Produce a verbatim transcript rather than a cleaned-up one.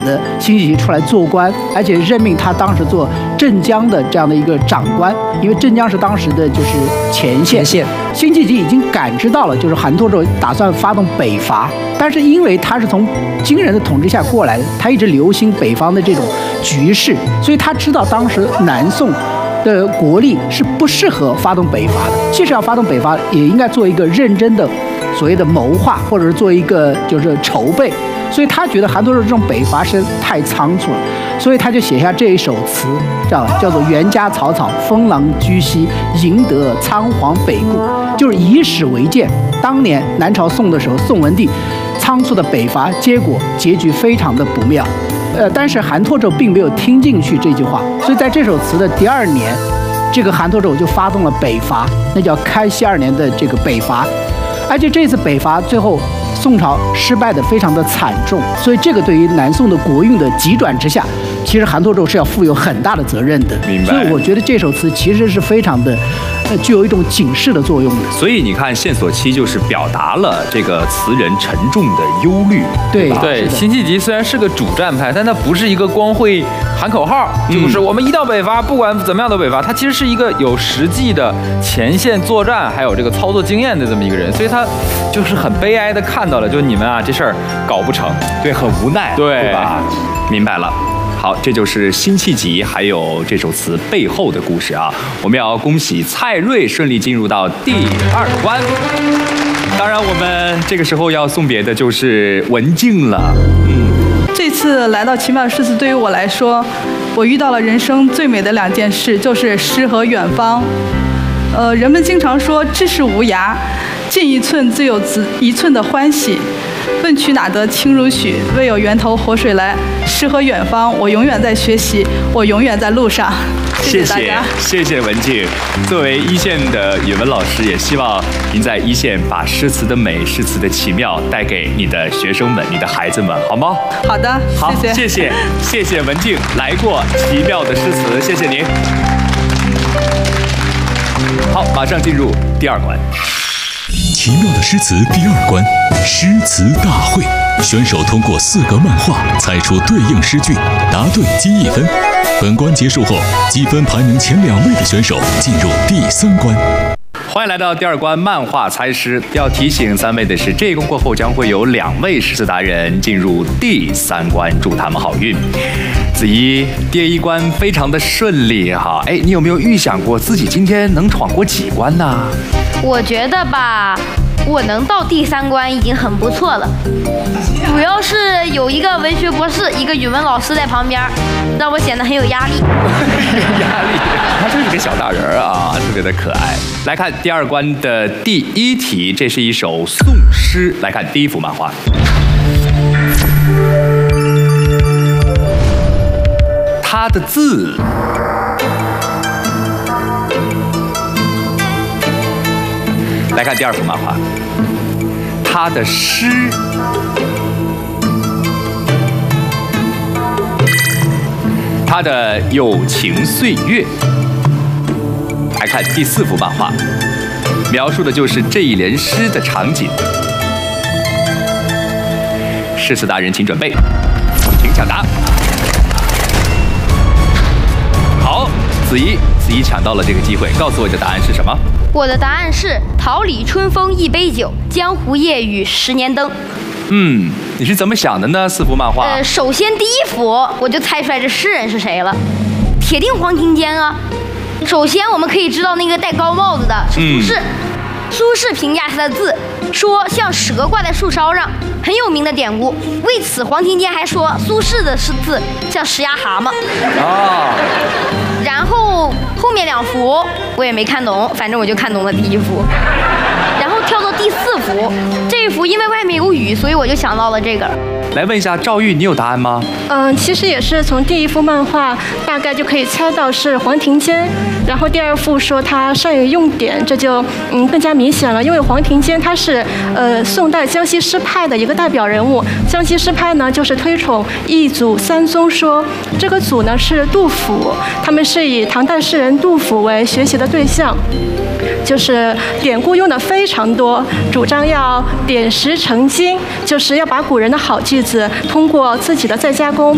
的辛弃疾出来做官，而且任命他当时做镇江的这样的一个长官，因为镇江是当时的就是前线。 线辛弃疾已经感知到了，就是韩拓胄打算发动北伐，但是因为他是从金人的统治下过来的，他一直留心北方的这种局势，所以他知道当时南宋的国力是不适合发动北伐的。即使要发动北伐，也应该做一个认真的所谓的谋划，或者是做一个就是筹备。所以他觉得韩拓胄这种北伐是太仓促了，所以他就写下这一首词，叫叫做“袁家草草，封狼居西，赢得仓皇北顾”，就是以史为鉴。当年南朝宋的时候，宋文帝仓促的北伐，结果结局非常的不妙。呃，但是韩拓胄并没有听进去这句话，所以在这首词的第二年，这个韩拓胄就发动了北伐，那叫开熙二年的这个北伐。而且这次北伐最后宋朝失败的非常的惨重，所以这个对于南宋的国运的急转直下，其实韩拓胄是要负有很大的责任的。 明白。 所以我觉得这首词其实是非常的，呃，具有一种警示的作用的。 所以你看，线索七就是表达了这个词人沉重的忧虑。 对对，辛弃疾虽然是个主战派，但他不是一个光会喊口号， 嗯、 就是我们一到北伐，不管怎么样都北伐。他其实是一个有实际的前线作战，还有这个操作经验的这么一个人，所以他就是很悲哀的看到了，就是你们啊这事儿搞不成， 对，很无奈， 对, 对吧？明白了。好，这就是辛弃疾还有这首词背后的故事啊！我们要恭喜蔡瑞顺利进入到第二关。当然，我们这个时候要送别的就是文静了。嗯， 这次来到奇妙诗词，对于我来说，我遇到了人生最美的两件事，就是诗和远方。呃，人们经常说知识无涯，进一寸自有一寸的欢喜。问渠哪得清如许？为有源头活水来。诗和远方，我永远在学习，我永远在路上。谢谢大家， 谢谢, 谢谢文静。作为一线的语文老师，也希望您在一线把诗词的美、诗词的奇妙带给你的学生们、你的孩子们，好吗？ 好的， 好， 谢谢， 谢谢，谢谢文静来过奇妙的诗词，谢谢您。好，马上进入第二关。 奇妙的诗词第二关，诗词大会。选手通过四个漫画猜出对应诗句，答对积一分。本关结束后，积分排名前两位的选手进入第三关。 欢迎来到第二关漫画猜诗。要提醒三位的是，这一关过后将会有两位诗词达人进入第三关，祝他们好运。子怡，第一关非常的顺利哈，哎，你有没有预想过自己今天能闯过几关呢？ 我觉得吧，我能到第三关已经很不错了，主要是有一个文学博士，一个语文老师在旁边，让我显得很有压力。 有压力，他就是个小大人啊，特别的可爱。来看第二关的第一题，这是一首宋诗。来看第一幅漫画，他的字。来看第二幅漫画，他的诗，他的友情岁月。来看第四幅漫画，描述的就是这一联诗的场景。诗词达人请准备，请抢答。好，子怡，子怡抢到了这个机会，告诉我你的答案是什么？ 我的答案是桃李春风一杯酒，江湖夜雨十年灯。 嗯，你是怎么想的呢？四幅漫画。 呃，首先第一幅我就猜出来这诗人是谁了，铁定黄庭坚啊。首先我们可以知道那个戴高帽子的是苏轼，嗯、苏轼评价他的字说像蛇挂在树梢上，很有名的典故。为此黄庭坚还说苏轼的字像石牙蛤蟆。哦。然后后面两幅我也没看懂，反正我就看懂了第一幅。然后跳到第四幅，这一幅因为外面有雨，所以我就想到了这个。 来问一下赵玉，你有答案吗？ 嗯，其实也是从第一幅漫画大概就可以猜到是黄庭坚，然后第二幅说他善于用典，这就嗯更加明显了。因为黄庭坚他是呃宋代江西诗派的一个代表人物，江西诗派呢就是推崇一祖三宗说，这个祖呢是杜甫，他们是以唐代诗人杜甫为学习的对象。就是典故用的非常多，主张要点石成金，就是要把古人的好句子通过自己的再加工